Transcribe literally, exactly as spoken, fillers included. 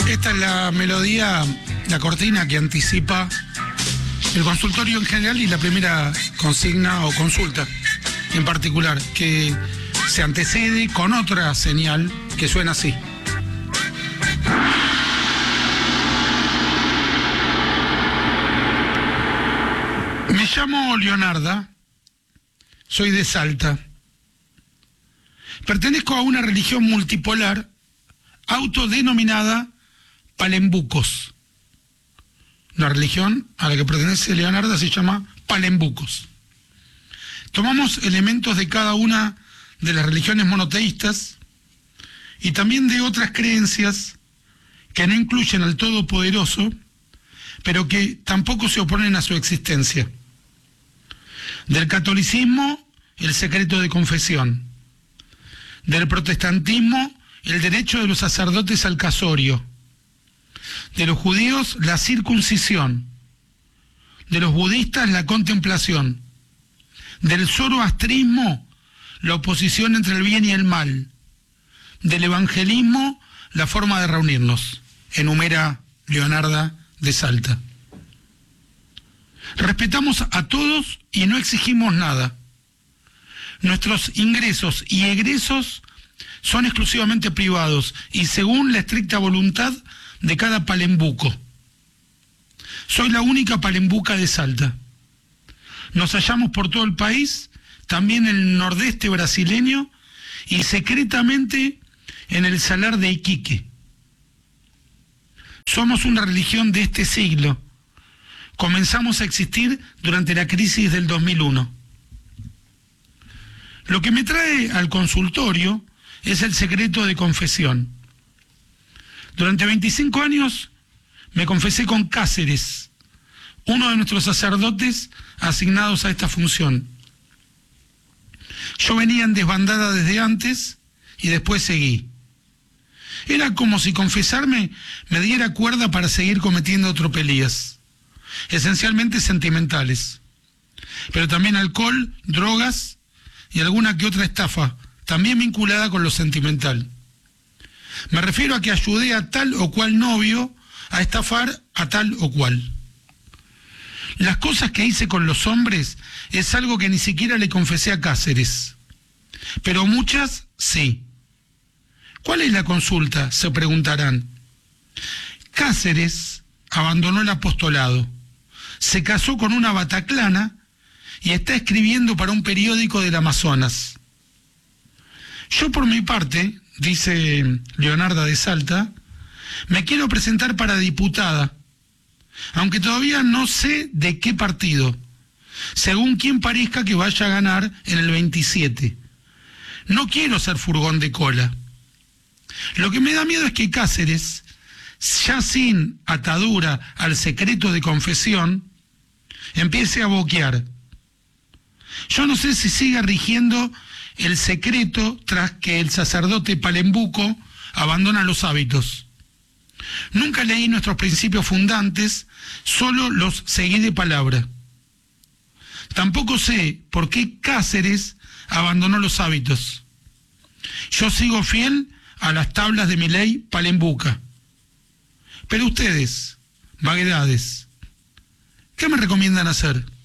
Esta es la melodía, la cortina que anticipa el consultorio en general y la primera consigna o consulta en particular, que se antecede con otra señal que suena así. Me llamo Leonarda, soy de Salta. Pertenezco a una religión multipolar autodenominada Palembucos. La religión a la que pertenece Leonarda se llama Palembucos. Tomamos elementos de cada una de las religiones monoteístas y también de otras creencias que no incluyen al Todopoderoso, pero que tampoco se oponen a su existencia. Del catolicismo, el secreto de confesión. Del protestantismo, el derecho de los sacerdotes al casorio. De los judíos, la circuncisión. De los budistas, la contemplación. Del zoroastrismo, la oposición entre el bien y el mal. Del evangelismo, la forma de reunirnos. Enumera Leonarda de Salta. Respetamos a todos y no exigimos nada. Nuestros ingresos y egresos son exclusivamente privados y según la estricta voluntad de cada palembuco. Soy la única palembuca de Salta. Nos hallamos por todo el país, también en el nordeste brasileño y secretamente en el salar de Iquique. Somos una religión de este siglo. Comenzamos a existir durante la crisis del dos mil uno. Lo que me trae al consultorio es el secreto de confesión. Durante veinticinco años me confesé con Cáceres, uno de nuestros sacerdotes asignados a esta función. Yo venía en desbandada desde antes y después seguí. Era como si confesarme me diera cuerda para seguir cometiendo tropelías, esencialmente sentimentales, pero también alcohol, drogas y alguna que otra estafa, también vinculada con lo sentimental. Me refiero a que ayudé a tal o cual novio a estafar a tal o cual. Las cosas que hice con los hombres es algo que ni siquiera le confesé a Cáceres, pero muchas sí. ¿Cuál es la consulta?, se preguntarán. Cáceres abandonó el apostolado, se casó con una bataclana y está escribiendo para un periódico del Amazonas. Yo por mi parte, dice Leonarda de Salta, me quiero presentar para diputada, aunque todavía no sé de qué partido, según quien parezca que vaya a ganar en el veintisiete. No quiero ser furgón de cola. Lo que me da miedo es que Cáceres, ya sin atadura al secreto de confesión, empiece a boquear. Yo no sé si siga rigiendo el secreto tras que el sacerdote palembuco abandona los hábitos. Nunca leí nuestros principios fundantes, solo los seguí de palabra. Tampoco sé por qué Cáceres abandonó los hábitos. Yo sigo fiel a las tablas de mi ley palembuca. Pero ustedes, vaguedades, ¿qué me recomiendan hacer?